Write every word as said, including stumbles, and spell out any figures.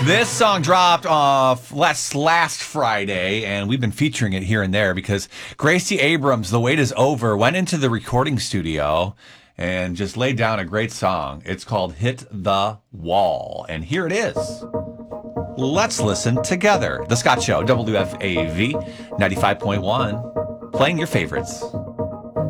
This song dropped off last, last Friday, and we've been featuring it here and there because Gracie Abrams, The Wait Is Over, went into the recording studio and just laid down a great song. It's called Hit the Wall, and here it is. Let's listen together. The Scott Show, W F A V ninety-five point one, playing your favorites.